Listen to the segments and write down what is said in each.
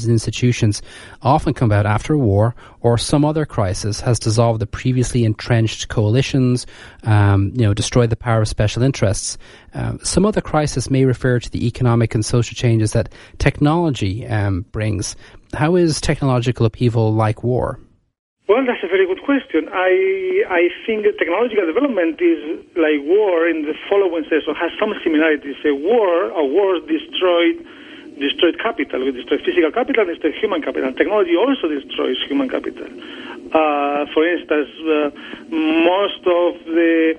institutions often come about after a war or some other crisis has dissolved the previously entrenched coalitions, destroyed the power of special interests. Some other crisis may refer to the economic and social changes that technology brings. How is technological upheaval like war? Well, that's a very good question. I think technological development is like war in the following sense, or has some similarities. A war destroyed capital. We destroy physical capital, destroy human capital. Technology also destroys human capital. For instance, most of the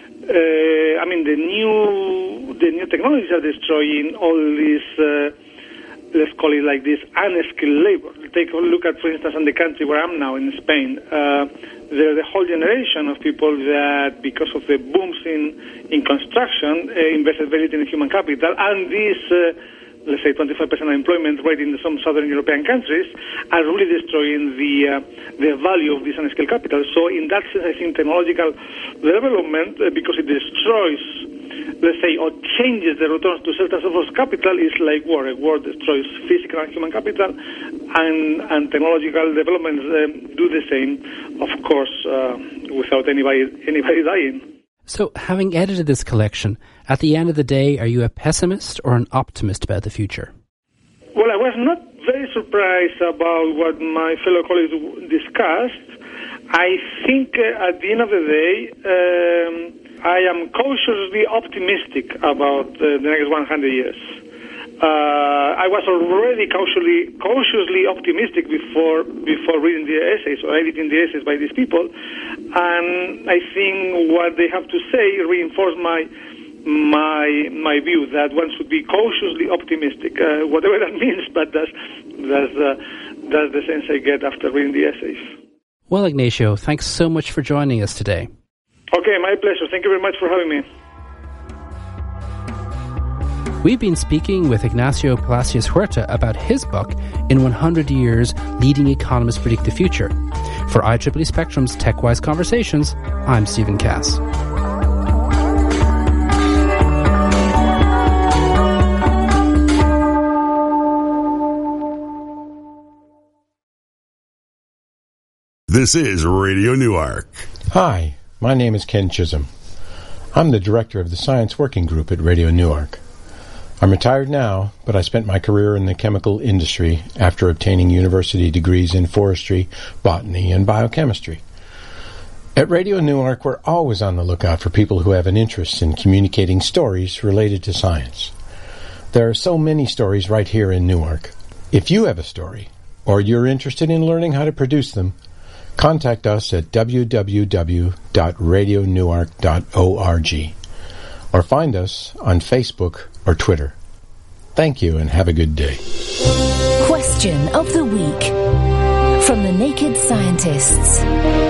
new technologies are destroying all these. Let's call it like this, unskilled labor. Take a look at, for instance, in the country where I'm now, in Spain. There's a whole generation of people that, because of the booms in construction, invested very little in human capital, and this, let's say, 25% unemployment rate in some southern European countries are really destroying the value of this unskilled capital. So in that sense, I think technological development, because it destroys, let's say, or changes the returns to certain sources of capital, is like war. A war destroys physical and human capital, and technological developments do the same, of course, without anybody dying. So, having edited this collection, at the end of the day, are you a pessimist or an optimist about the future? Well, I was not very surprised about what my fellow colleagues discussed. I think at the end of the day, I am cautiously optimistic about the next 100 years. I was already cautiously optimistic before reading the essays or editing the essays by these people, and I think what they have to say reinforced my view that one should be cautiously optimistic, whatever that means. But that's the sense I get after reading the essays. Well, Ignacio, thanks so much for joining us today. Okay, my pleasure. Thank you very much for having me. We've been speaking with Ignacio Palacios Huerta about his book, In 100 Years, Leading Economists Predict the Future. For IEEE Spectrum's TechWise Conversations, I'm Stephen Cass. This is Radio Newark. Hi, my name is Ken Chisholm. I'm the director of the Science Working Group at Radio Newark. I'm retired now, but I spent my career in the chemical industry after obtaining university degrees in forestry, botany, and biochemistry. At Radio Newark, we're always on the lookout for people who have an interest in communicating stories related to science. There are so many stories right here in Newark. If you have a story, or you're interested in learning how to produce them, contact us at www.radionewark.org or find us on Facebook or Twitter. Thank you and have a good day. Question of the Week from the Naked Scientists.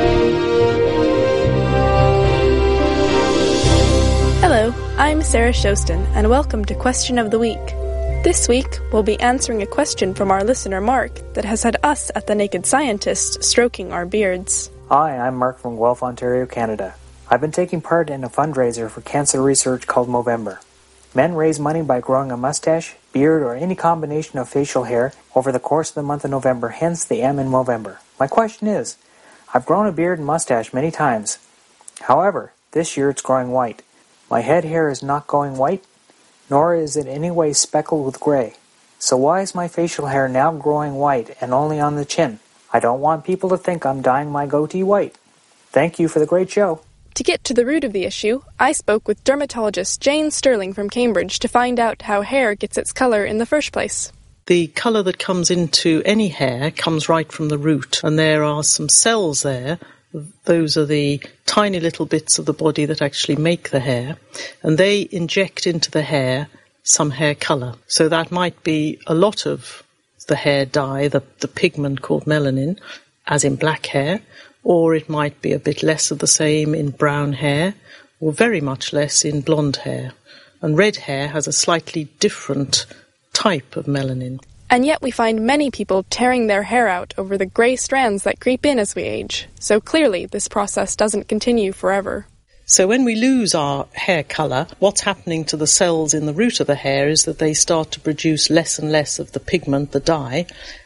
Hello, I'm Sarah Shostin, and welcome to Question of the Week. This week, we'll be answering a question from our listener Mark that has had us at the Naked Scientists stroking our beards. Hi, I'm Mark from Guelph, Ontario, Canada. I've been taking part in a fundraiser for cancer research called Movember. Men raise money by growing a mustache, beard, or any combination of facial hair over the course of the month of November, hence the M in Movember. My question is, I've grown a beard and mustache many times. However, this year it's growing white. My head hair is not going white, nor is it in any way speckled with gray. So why is my facial hair now growing white and only on the chin? I don't want people to think I'm dyeing my goatee white. Thank you for the great show. To get to the root of the issue, I spoke with dermatologist Jane Sterling from Cambridge to find out how hair gets its colour in the first place. The colour that comes into any hair comes right from the root, and there are some cells there. Those are the tiny little bits of the body that actually make the hair, and they inject into the hair some hair colour. So that might be a lot of the hair dye, the pigment called melanin, as in black hair, or it might be a bit less of the same in brown hair, or very much less in blonde hair. And red hair has a slightly different type of melanin. And yet we find many people tearing their hair out over the grey strands that creep in as we age. So clearly this process doesn't continue forever. So when we lose our hair colour, what's happening to the cells in the root of the hair is that they start to produce less and less of the pigment, the dye,